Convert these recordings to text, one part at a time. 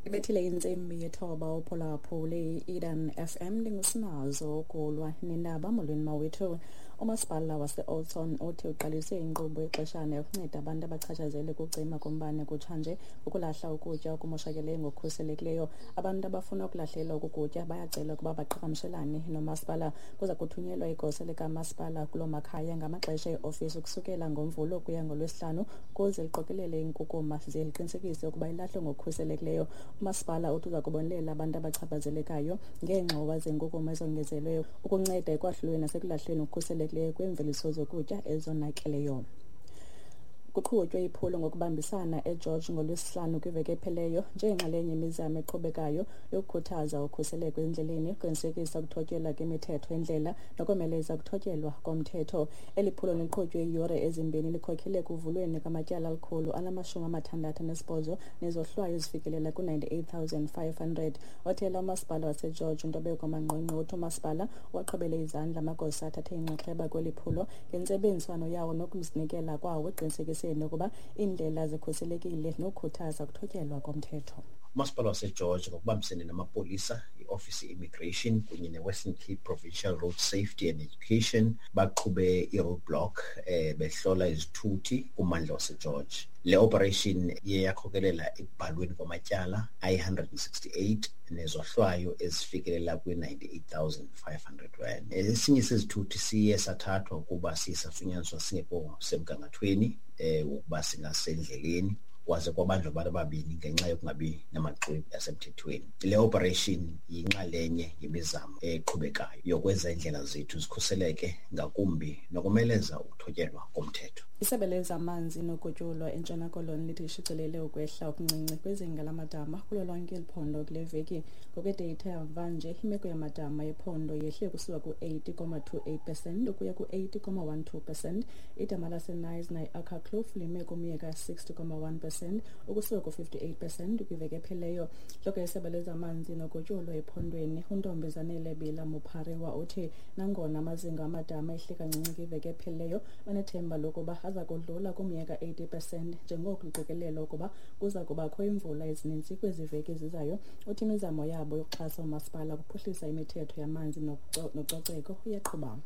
Bethile insimbi yethoba uphulaphuli Eden FM lingusinazo kulwa nendaba molweni mawethu. Umasipala wase-Oldton uthi uqalise inkqubo exeshana yokunceda abantu abachachazele ukucima kombane kutshanje ukulahla ukutya okumoshakeleyo ngokukhuselekileyo. Abantu abafuna ukulahlelwa ukutya bayacela ukuba baqhagamshelane nomasipala. Kuza kuthunyelwa igosa likamasipala kuloo makhaya ngamaxesha eofisi ukusukela ngoMvulo ukuya ngoLwesihlanu ukuze liqokelele inkukuma ze liqinisekise ukuba ilahlwe ngokukhuselekileyo. Umasipala uthi uza kubonelela abantu abachaphazelekayo ngeengxowa zenkukuma ezongezelweyo ukunceda ekwahlulweni nasekulahleni ukukhuselekileyo kweemveliso zokutya ezonakeleyo. Kuqhutywe iphulo ngokubambisana eGeorge ngoLwesihlanu kwiveki epheleyo njengenxalenye yemizamo eqhubekayo yokukhuthaza ukhuseleko endleleni, uqinisekisa ukuthotyelwa kwemithetho endlela nokomeleza ukuthotyelwa komthetho. Eli phulo liqhutywe iiyure ezimbini likhokhele kuvulweni kwamatyala alikhulu anama-68 nezohlwayo ezifikelela ku-98,500. Wathela umasipala waseGeorge Ntobeko Mangqongqo uthi umasipala waqhubele izandla amagosa athathe inxaxheba kweli phulo ngentsebenziswano yawo nokuzinikela kwawo eqinisekise ukuba indlela zikhuselekile nokukhuthaza ukuthotyelwa komthetho. Umasipala waseGeorge ngokubambisene namapolisa, iofisi immigration kunye neWestern Cape Provincial Road Safety and Education baqhube i-roadblock behlola izithuthi kummandla waseGeorge. Le operation iye yakhokelela ekubhalweni kwamatyala ayi-168 nezohlwayo ezifikelela kwi-98,500 rand. Esinye sezithuthi siye sathathwa ukuba siye safunyaniswa singekho semgangathweni ukuba singasendleleni kwaze kwabanjwa abantu ababini ngenxa yokungabi namaxwebhu asemthethweni. Le operation yinxalenye yemizamo eqhubekayo yokwenza indlela zethu zikhuseleke ngakumbi nokomeleza ukuthotyelwa komthetho. Isebe lezamanzi nokutyulwa eNtshona Koloni lithi lishicilele ukwehla okuncinci kwizinga lamadama kulo lonke eliphondo kule veki. Ngokwedeyitha yamva nje imeko yamadama ephondo yehle kusuka ku-80.28% ukuya ku-80.12%. Idama laseNice ne-Akhakloof lime kumyeka 60.1% ukusuka ku-58% kwiveki epheleyo. Ntloko yesebe lezamanzi nokutyulwa ephondweni uNtombazanele Bila Muphariwa uthi nangona amazinga amadama ehle kancinci kwiveki epheleyo banethemba lokuba aza kudlula kumyeka 80% njengoko liqikelela ukuba kuza kubakho imvula ezininzi kwezi veki ezizayo. Uthi imizamo yabo yokuxhasa umasipala kuphuhlisa imithetho yamanzi nococeko iyaqhuba.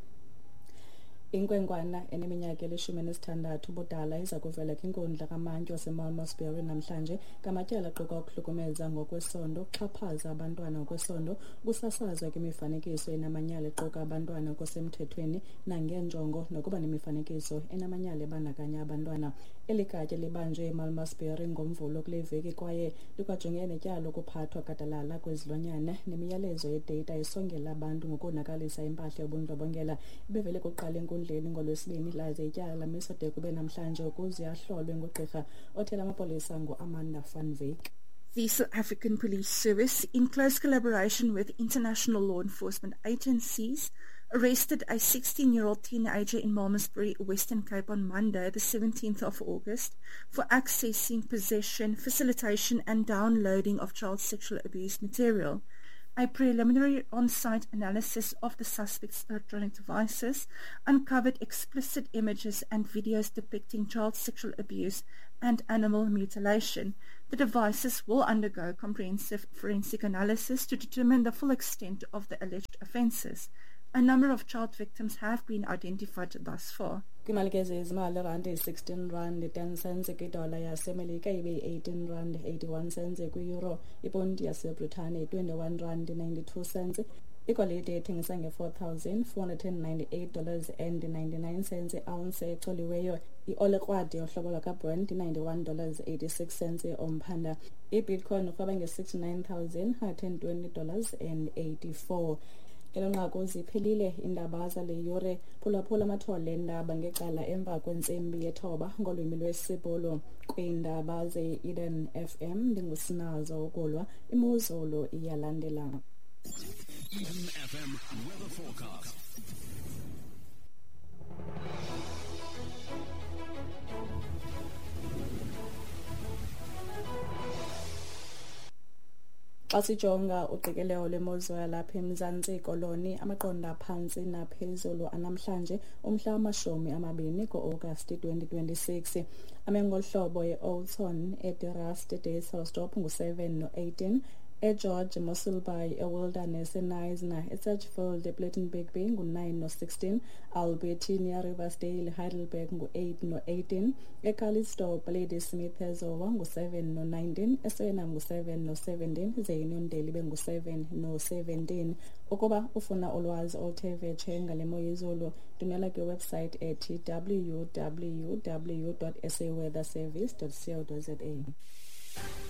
Inkwenkwana eneminyaka eli-16 ubudala iza kuvela kwinkundla kamantyi waseMalmesbury namhlanje ngamatyala aquka ukuhlukumeza ngokwesondo, ukuxhaphaza abantwana ngokwesondo, ukusasazwa kwemifanekiso enamanyala equka abantwana ngokusemthethweni nangenjongo nokuba nemifanekiso enamanyala ebandakanya abantwana. Eli gatya libanjwe eMalmesbury ngoMvulo kule veki kwaye likwajongene netyala lokuphathwa gadalala kwezilwanyana nemiyalezo yedata esongela abantu ngokonakalisa impahla yobundlobongela. Ibevele kuqala enkundleni ngoLwesibini laze ityala lamiswa de kube namhlanje ukuze ahlolwe ngugqirha othela amapolisa ngu-Amanda van Wyk. The South African Police Service, in close collaboration with international law enforcement agencies, arrested a 16-year-old teenager in Malmesbury, Western Cape on Monday, the 17th of August, for accessing, possession, facilitation and downloading of child sexual abuse material. A preliminary on-site analysis of the suspect's electronic devices uncovered explicit images and videos depicting child sexual abuse and animal mutilation. The devices will undergo comprehensive forensic analysis to determine the full extent of the alleged offences. A number of child victims have been identified thus far. Kwimalike zezimali rand 16 rand 10 cents kwidola yasemelika ibe 18 rand 81 cents kwi-euro, ipondi yaseBritane 21 rand 92 cents. Igolide ethengisa $4,498.99 i-ounce exoliweyo. I-olekrwadi yohlobo lwakaBrent $91.86 omphanda. I-Bitcoin urhweba nge-$69,120.84. Elonqaku ziphelile iindaba zale yure. Phulaphula amathole endaba ngecala emva kwentsimbi yethoba ngolwimi lwesibhulu kwiindaba ze-Eden FM. Ndingusinazo ukulwa, imozulu iyalandela. Eden FM weather forecast. Xa sijonga uqikelelo lwemozulu yalapha eMzantsi Koloni, amaqonda phansi naphezulu anamhlanje umhla wama-20 ku-Agasti 2026. Ame ngolu hlobo e-Oudtshoorn, eDerast, eDayshoofsdorp ngu-7 no-18, eGeorge, Mosselbaai, eWilderness, eNyasa, eSatchfield, ePlettenberg ngu-9 no-16, Albertina, Riversdale, Heidelberg ngu-8 no-18, eCalitzdorp, Ladysmith, eZowa ngu-7 no-19, eSwellham ngu-7 no-17, zeUniondale bengu-7 no-17. Ukuba ufuna ulwazi oluthe vetshe ngale mo yezulu, thumela kwiwebsite ethi www.saweatherservice.co.za.